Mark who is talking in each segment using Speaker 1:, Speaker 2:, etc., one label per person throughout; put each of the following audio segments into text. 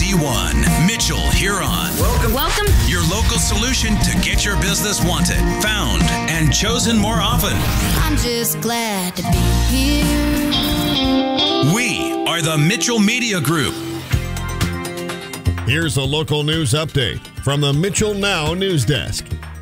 Speaker 1: 91.1 Mitchell Huron.
Speaker 2: Welcome.
Speaker 1: Your local solution to get your business wanted, found, and chosen more often.
Speaker 2: I'm just glad to be here.
Speaker 1: We are the Mitchell Media Group.
Speaker 3: Here's a local news update from the Mitchell Now News Desk.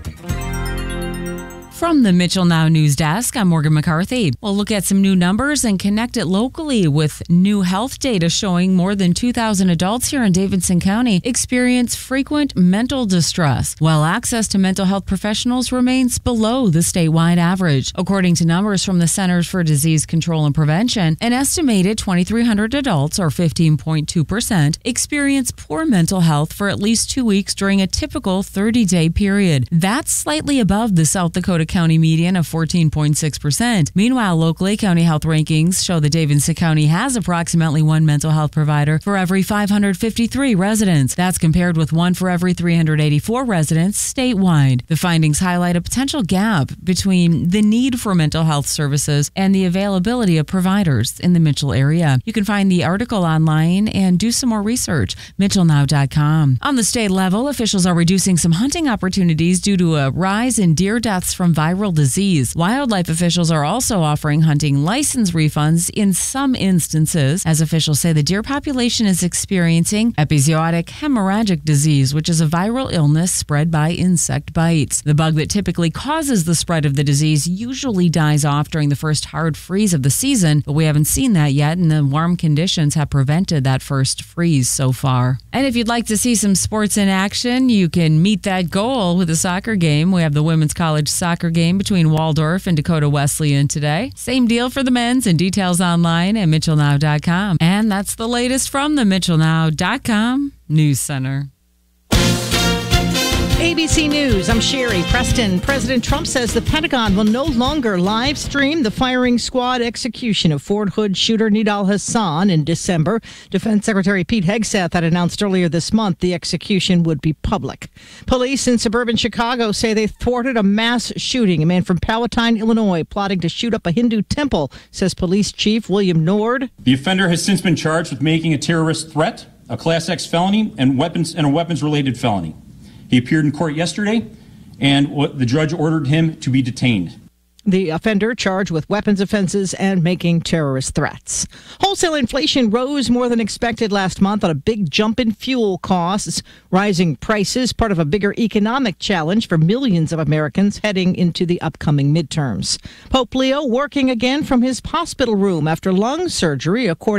Speaker 4: From the Mitchell Now News Desk, I'm Morgan McCarthy. We'll look at some new numbers and connect it locally with new health data showing more than 2,000 adults here in Davidson County experience frequent mental distress, while access to mental health professionals remains below the statewide average. According to numbers from the Centers for Disease Control and Prevention, an estimated 2,300 adults, or 15.2%, experience poor mental health for at least 2 weeks during a typical 30-day period. That's slightly above the South Dakota County median of 14.6%. Meanwhile, locally, county health rankings show that Davidson County has approximately one mental health provider for every 553 residents. That's compared with one for every 384 residents statewide. The findings highlight a potential gap between the need for mental health services and the availability of providers in the Mitchell area. You can find the article online and do some more research. MitchellNow.com. On the state level, officials are reducing some hunting opportunities due to a rise in deer deaths from viral disease. Wildlife officials are also offering hunting license refunds in some instances, as officials say the deer population is experiencing epizootic hemorrhagic disease, which is a viral illness spread by insect bites. The bug that typically causes the spread of the disease usually dies off during the first hard freeze of the season, but we haven't seen that yet, and the warm conditions have prevented that first freeze so far. And if you'd like to see some sports in action, you can meet that goal with a soccer game. We have the women's college soccer game between Waldorf and Dakota Wesleyan today. Same deal for the men's, and details online at MitchellNow.com. And that's the latest from the MitchellNow.com News Center.
Speaker 5: ABC News, I'm Sherry Preston. President Trump says the Pentagon will no longer live stream the firing squad execution of Fort Hood shooter Nidal Hasan in December. Defense Secretary Pete Hegseth had announced earlier this month the execution would be public. Police in suburban Chicago say they thwarted a mass shooting. A man from Palatine, Illinois, plotting to shoot up a Hindu temple, says Police Chief William Nord.
Speaker 6: The offender has since been charged with making a terrorist threat, a Class X felony, and a weapons-related felony. He appeared in court yesterday, and the judge ordered him to be detained.
Speaker 5: The offender charged with weapons offenses and making terrorist threats. Wholesale inflation rose more than expected last month on a big jump in fuel costs. Rising prices, part of a bigger economic challenge for millions of Americans heading into the upcoming midterms. Pope Leo working again from his hospital room after lung surgery, according